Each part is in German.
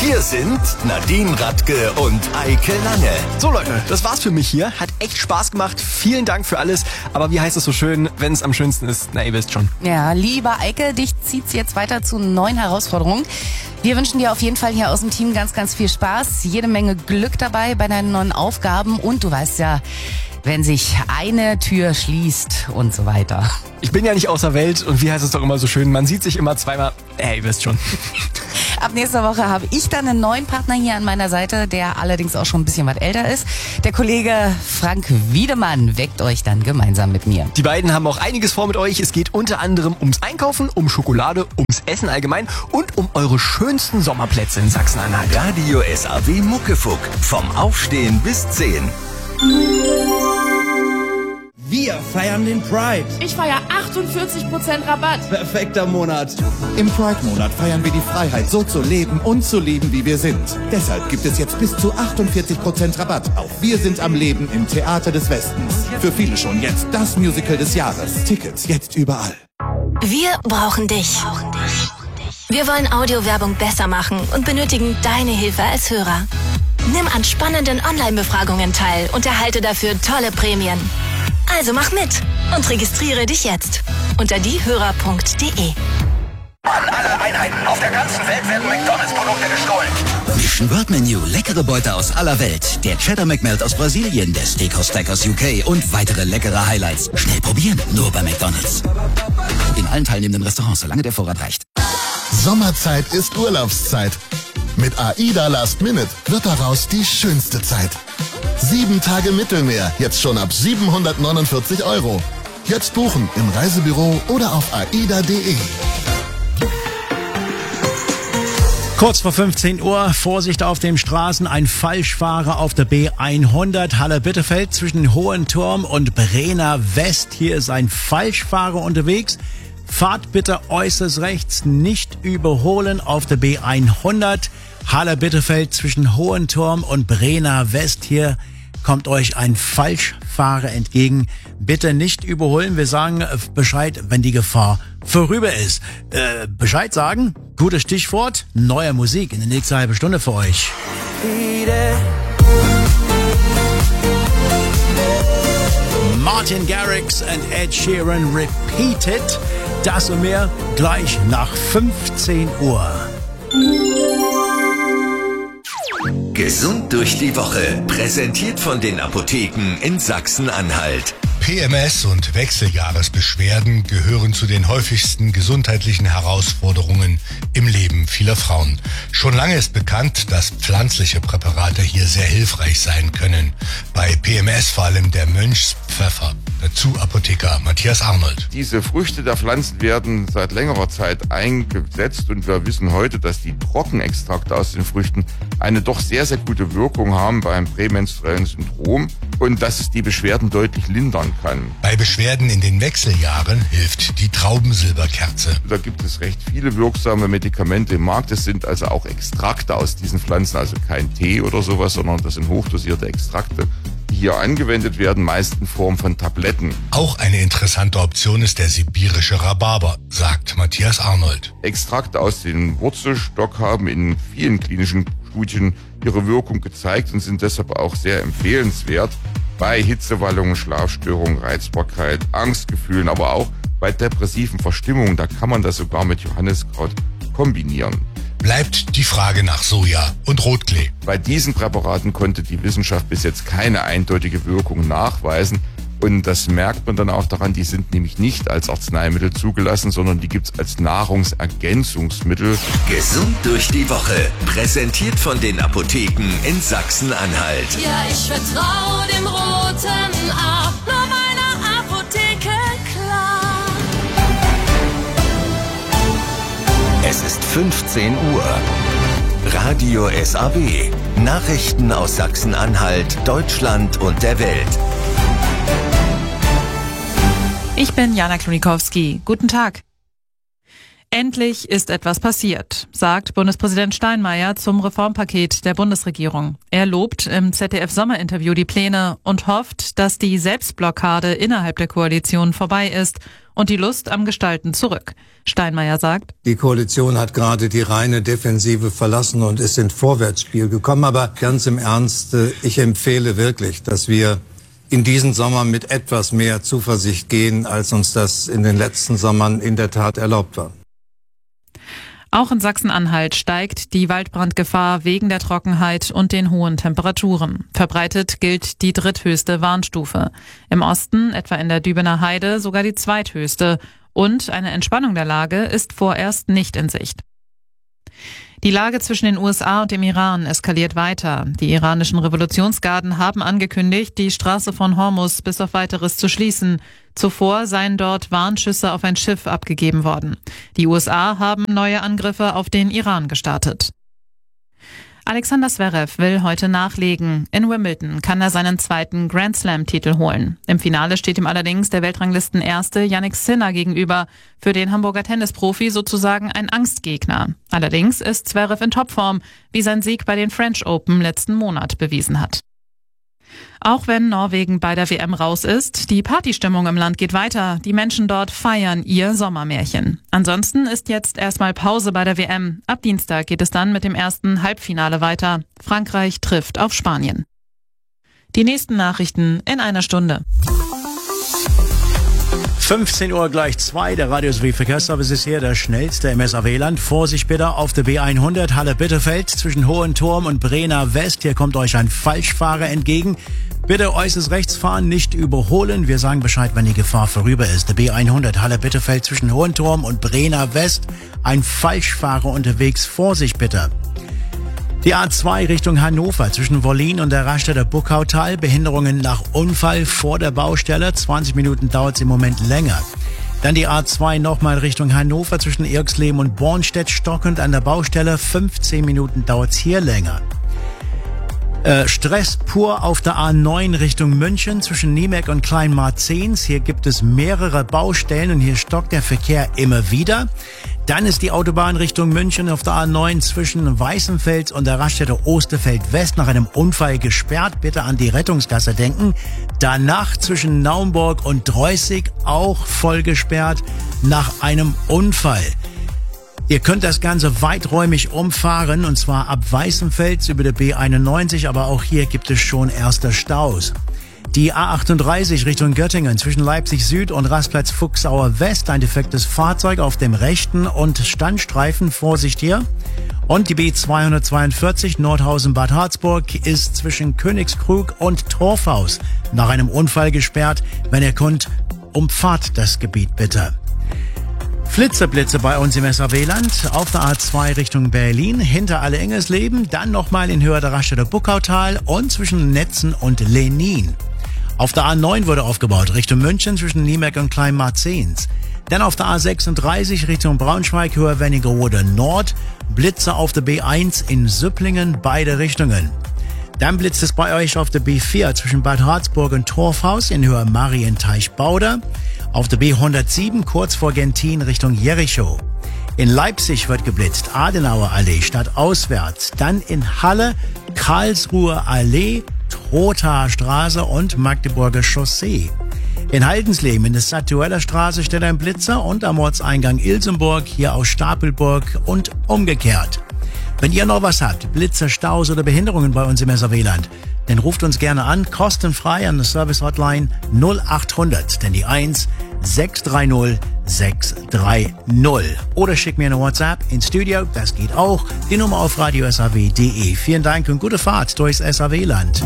Wir sind Nadine Radke und Eike Lange. So Leute, das war's für mich hier. Hat echt Spaß gemacht. Vielen Dank für alles. Aber wie heißt es so schön, wenn es am schönsten ist? Na, ihr wisst schon. Ja, lieber Eike, dich zieht's jetzt weiter zu neuen Herausforderungen. Wir wünschen dir auf jeden Fall hier aus dem Team ganz, ganz viel Spaß. Jede Menge Glück dabei bei deinen neuen Aufgaben. Und du weißt ja, wenn sich eine Tür schließt und so weiter. Ich bin ja nicht außer Welt und wie heißt es doch immer so schön, man sieht sich immer zweimal. Ihr wisst schon. Ab nächster Woche habe ich dann einen neuen Partner hier an meiner Seite, der allerdings auch schon ein bisschen was älter ist. Der Kollege Frank Wiedemann weckt euch dann gemeinsam mit mir. Die beiden haben auch einiges vor mit euch. Es geht unter anderem ums Einkaufen, um Schokolade, ums Essen allgemein und um eure schönsten Sommerplätze in Sachsen-Anhalt. Radio SAW Muckefuck. Vom Aufstehen bis 10. Wir feiern den Pride. Ich feiere 48% Rabatt. Perfekter Monat. Im Pride-Monat feiern wir die Freiheit, so zu leben und zu lieben, wie wir sind. Deshalb gibt es jetzt bis zu 48% Rabatt auf Wir sind am Leben im Theater des Westens. Für viele schon jetzt das Musical des Jahres. Tickets jetzt überall. Wir brauchen dich. Wir wollen Audiowerbung besser machen und benötigen deine Hilfe als Hörer. Nimm an spannenden Online-Befragungen teil und erhalte dafür tolle Prämien. Also mach mit und registriere dich jetzt unter diehörer.de. An alle Einheiten auf der ganzen Welt werden McDonalds-Produkte gestohlen. Mission World Menu, leckere Beute aus aller Welt. Der Cheddar McMelt aus Brasilien, der Steakhouse Stack aus UK und weitere leckere Highlights. Schnell probieren, nur bei McDonalds. In allen teilnehmenden Restaurants, solange der Vorrat reicht. Sommerzeit ist Urlaubszeit. Mit AIDA Last Minute wird daraus die schönste Zeit. 7 Tage Mittelmeer, jetzt schon ab 749 €. Jetzt buchen im Reisebüro oder auf aida.de. Kurz vor 15 Uhr, Vorsicht auf den Straßen, ein Falschfahrer auf der B100 Halle-Bitterfeld zwischen Hohenturm und Brenner West. Hier ist ein Falschfahrer unterwegs. Fahrt bitte äußerst rechts, nicht überholen auf der B100 Halle-Bitterfeld zwischen Hohenturm und Brenner West. Hier kommt euch ein Falschfahrer entgegen. Bitte nicht überholen. Wir sagen Bescheid, wenn die Gefahr vorüber ist. Bescheid sagen, gutes Stichwort, neue Musik in der nächsten halben Stunde für euch. Martin Garrix and Ed Sheeran Repeated. Das und mehr gleich nach 15 Uhr. Gesund durch die Woche. Präsentiert von den Apotheken in Sachsen-Anhalt. PMS und Wechseljahresbeschwerden gehören zu den häufigsten gesundheitlichen Herausforderungen im Leben vieler Frauen. Schon lange ist bekannt, dass pflanzliche Präparate hier sehr hilfreich sein können. Bei PMS vor allem der Mönchspfeffer. Dazu Apotheker Matthias Arnold. Diese Früchte der Pflanzen werden seit längerer Zeit eingesetzt und wir wissen heute, dass die Trockenextrakte aus den Früchten eine doch sehr, sehr gute Wirkung haben beim prämenstruellen Syndrom und dass es die Beschwerden deutlich lindern kann. Bei Beschwerden in den Wechseljahren hilft die Traubensilberkerze. Da gibt es recht viele wirksame Medikamente im Markt. Es sind also auch Extrakte aus diesen Pflanzen, also kein Tee oder sowas, sondern das sind hochdosierte Extrakte, die hier angewendet werden, meist in Form von Tabletten. Auch eine interessante Option ist der sibirische Rhabarber, sagt Matthias Arnold. Extrakte aus dem Wurzelstock haben in vielen klinischen Studien ihre Wirkung gezeigt und sind deshalb auch sehr empfehlenswert bei Hitzewallungen, Schlafstörungen, Reizbarkeit, Angstgefühlen, aber auch bei depressiven Verstimmungen. Da kann man das sogar mit Johanniskraut kombinieren. Bleibt die Frage nach Soja und Rotklee. Bei diesen Präparaten konnte die Wissenschaft bis jetzt keine eindeutige Wirkung nachweisen. Und das merkt man dann auch daran, die sind nämlich nicht als Arzneimittel zugelassen, sondern die gibt's als Nahrungsergänzungsmittel. Gesund durch die Woche. Präsentiert von den Apotheken in Sachsen-Anhalt. Ja, ich vertraue dem roten A, nur meiner Apotheke, klar. Es ist 15 Uhr. Radio SAW. Nachrichten aus Sachsen-Anhalt, Deutschland und der Welt. Ich bin Jana Klonikowski. Guten Tag. Endlich ist etwas passiert, sagt Bundespräsident Steinmeier zum Reformpaket der Bundesregierung. Er lobt im ZDF-Sommerinterview die Pläne und hofft, dass die Selbstblockade innerhalb der Koalition vorbei ist und die Lust am Gestalten zurück. Steinmeier sagt: Die Koalition hat gerade die reine Defensive verlassen und ist ins Vorwärtsspiel gekommen. Aber ganz im Ernst, ich empfehle wirklich, dass wir in diesen Sommer mit etwas mehr Zuversicht gehen, als uns das in den letzten Sommern in der Tat erlaubt war. Auch in Sachsen-Anhalt steigt die Waldbrandgefahr wegen der Trockenheit und den hohen Temperaturen. Verbreitet gilt die dritthöchste Warnstufe. Im Osten, etwa in der Dübener Heide, sogar die zweithöchste. Und eine Entspannung der Lage ist vorerst nicht in Sicht. Die Lage zwischen den USA und dem Iran eskaliert weiter. Die iranischen Revolutionsgarden haben angekündigt, die Straße von Hormuz bis auf Weiteres zu schließen. Zuvor seien dort Warnschüsse auf ein Schiff abgegeben worden. Die USA haben neue Angriffe auf den Iran gestartet. Alexander Zverev will heute nachlegen. In Wimbledon kann er seinen zweiten Grand Slam-Titel holen. Im Finale steht ihm allerdings der Weltranglisten-Erste Jannik Sinner gegenüber. Für den Hamburger Tennisprofi sozusagen ein Angstgegner. Allerdings ist Zverev in Topform, wie sein Sieg bei den French Open letzten Monat bewiesen hat. Auch wenn Norwegen bei der WM raus ist, die Partystimmung im Land geht weiter. Die Menschen dort feiern ihr Sommermärchen. Ansonsten ist jetzt erstmal Pause bei der WM. Ab Dienstag geht es dann mit dem ersten Halbfinale weiter. Frankreich trifft auf Spanien. Die nächsten Nachrichten in einer Stunde. 15 Uhr gleich 2, der Radio sowie Verkehrsservice ist hier, der schnellste im SAW-Land. Vorsicht bitte auf der B100 Halle-Bitterfeld zwischen Hohenturm und Brenner West. Hier kommt euch ein Falschfahrer entgegen. Bitte äußerst rechts fahren, nicht überholen. Wir sagen Bescheid, wenn die Gefahr vorüber ist. Der B100 Halle-Bitterfeld zwischen Hohenturm und Brenner West. Ein Falschfahrer unterwegs. Vorsicht bitte. Die A2 Richtung Hannover zwischen Wollin und der Raststätter Buckautal. Behinderungen nach Unfall vor der Baustelle. 20 Minuten dauert es im Moment länger. Dann die A2 nochmal Richtung Hannover zwischen Irxleben und Bornstedt. Stockend an der Baustelle. 15 Minuten dauert es hier länger. Stress pur auf der A9 Richtung München zwischen Niemek und Kleinmarzens. Hier gibt es mehrere Baustellen und hier stockt der Verkehr immer wieder. Dann ist die Autobahn Richtung München auf der A9 zwischen Weißenfels und der Raststätte Osterfeld West nach einem Unfall gesperrt. Bitte an die Rettungsgasse denken. Danach zwischen Naumburg und Dreußig auch voll gesperrt nach einem Unfall. Ihr könnt das Ganze weiträumig umfahren, und zwar ab Weißenfels über der B91, aber auch hier gibt es schon erste Staus. Die A38 Richtung Göttingen zwischen Leipzig Süd und Rastplatz Fuchsauer West, ein defektes Fahrzeug auf dem rechten und Standstreifen, Vorsicht hier. Und die B242 Nordhausen-Bad Harzburg ist zwischen Königskrug und Torfhaus nach einem Unfall gesperrt. Wenn ihr könnt, umfahrt das Gebiet bitte. Flitzeblitze bei uns im SAW-Land, auf der A2 Richtung Berlin, hinter Alle-Engelsleben, dann nochmal in Höhe der Raststätte Buckautal und zwischen Netzen und Lenin. Auf der A9 wurde aufgebaut, Richtung München zwischen Niemek und Kleinmarzens. Dann auf der A36 Richtung Braunschweig, Höhe Wernigerode Nord, Blitze auf der B1 in Süpplingen, beide Richtungen. Dann blitzt es bei euch auf der B4 zwischen Bad Harzburg und Torfhaus in Höhe Marienteich-Bauder. Auf der B107 kurz vor Gentin Richtung Jericho. In Leipzig wird geblitzt, Adenauer Allee stadtauswärts. Dann in Halle, Karlsruher Allee, Trothaer Straße und Magdeburger Chaussee. In Haldensleben in der Stadtueller Straße steht ein Blitzer und am Ortseingang Ilsenburg hier aus Stapelburg und umgekehrt. Wenn ihr noch was habt, Blitzer, Staus oder Behinderungen bei uns im SAW-Land, dann ruft uns gerne an, kostenfrei an der Service-Hotline 0800, denn die 1 630 630. Oder schickt mir eine WhatsApp ins Studio, das geht auch, die Nummer auf radiosaw.de. Vielen Dank und gute Fahrt durchs SAW-Land.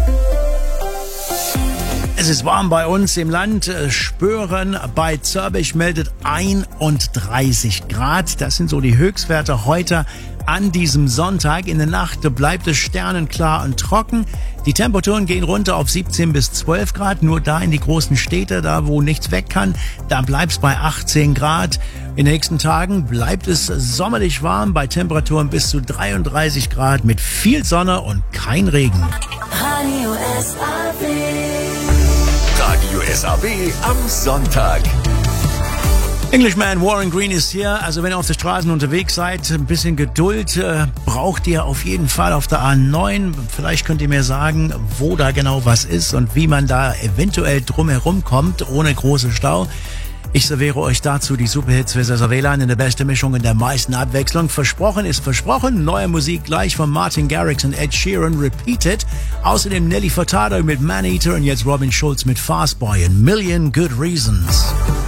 Es ist warm bei uns im Land. Spüren bei Zörbich meldet 31 Grad. Das sind so die Höchstwerte heute an diesem Sonntag. In der Nacht bleibt es sternenklar und trocken. Die Temperaturen gehen runter auf 17 bis 12 Grad. Nur da in die großen Städte, da wo nichts weg kann, da bleibt es bei 18 Grad. In den nächsten Tagen bleibt es sommerlich warm bei Temperaturen bis zu 33 Grad mit viel Sonne und kein Regen. Radio SAW. Radio SAW am Sonntag. Englishman Warren Green ist hier. Also wenn ihr auf den Straßen unterwegs seid, ein bisschen Geduld braucht ihr auf jeden Fall auf der A9. Vielleicht könnt ihr mir sagen, wo da genau was ist und wie man da eventuell drumherum kommt, ohne große Stau. Ich serviere euch dazu die Superhits für WLAN in der besten Mischung in der meisten Abwechslung. Versprochen ist versprochen. Neue Musik gleich von Martin Garrix und Ed Sheeran, Repeated. Außerdem Nelly Furtado mit Man Eater und jetzt Robin Schulz mit Fastboy and Million Good Reasons.